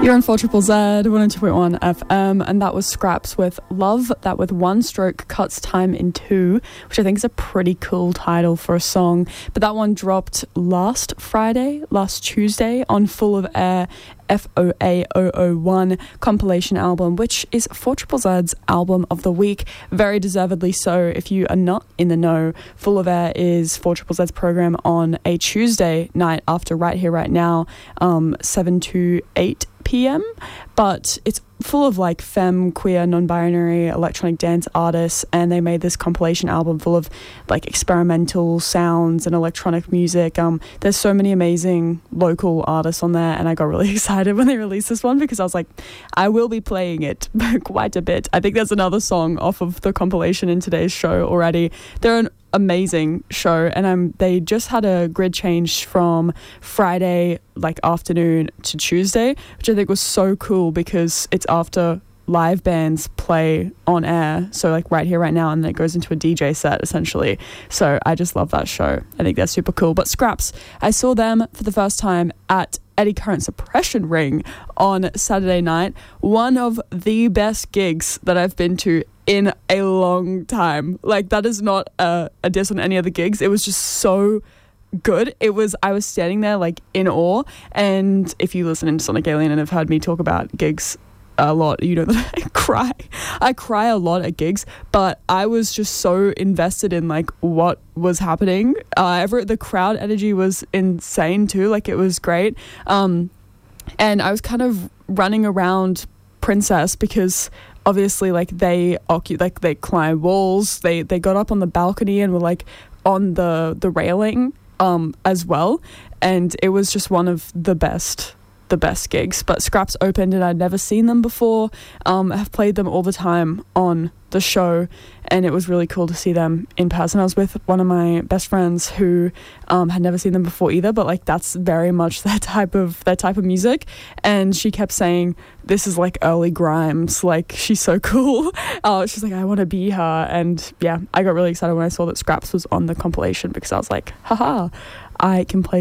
You're on 4 Triple Z, 102.1 FM, and that was Scraps with Love, that with One Stroke Cuts Time in Two, which I think is a pretty cool title for a song. But that one dropped last Tuesday, on Full of Air FOA001 compilation album, which is 4 Triple Z's album of the week. Very deservedly so. If you are not in the know, Full of Air is 4 Triple Z's program on a Tuesday night after Right Here, Right Now, 7 to 8 p.m, but it's full of like femme, queer, non-binary electronic dance artists, and they made this compilation album full of like experimental sounds and electronic music. There's so many amazing local artists on there, and I got really excited when they released this one because I was like, I will be playing it quite a bit. I think there's another song off of the compilation in today's show already. They're an amazing show, and they just had a grid change from Friday like afternoon to Tuesday, which I think was so cool because it's after live bands play on air, so like Right Here, Right Now, and then it goes into a DJ set essentially. So I just love that show. I think they're super cool. But Scraps, I saw them for the first time at Eddy Current Suppression Ring on Saturday night. One of the best gigs that I've been to in a long time. Like, that is not a diss on any other gigs. It was just so good. I was standing there like in awe, and if you listen to Sonic Alien and have heard me talk about gigs a lot, you know that I cry a lot at gigs, but I was just so invested in like what was happening. The crowd energy was insane too. Like, it was great. And I was kind of running around Princess because obviously like they climb walls, they got up on the balcony and were like on the railing as well, and it was just one of the best gigs. But Scraps opened, and I'd never seen them before. I've played them all the time on the show, and it was really cool to see them in person. I was with one of my best friends who had never seen them before either, but like that's very much their type of music, and she kept saying this is like early Grimes, like she's so cool. She's like, I want to be her. And yeah, I got really excited when I saw that Scraps was on the compilation because I was like, haha, I can play